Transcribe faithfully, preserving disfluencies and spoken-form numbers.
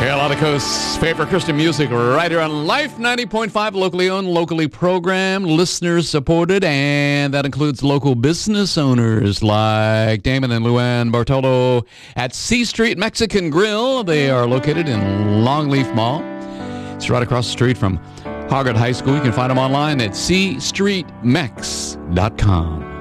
Carolina Coast's favorite Christian music right here on Life ninety point five, locally owned, locally programmed, listeners supported, and that includes local business owners like Damon and Luann Bartolo at C Street Mexican Grill. They are located in Longleaf Mall. It's right across the street from Hoggard High School. You can find them online at c street mex dot com.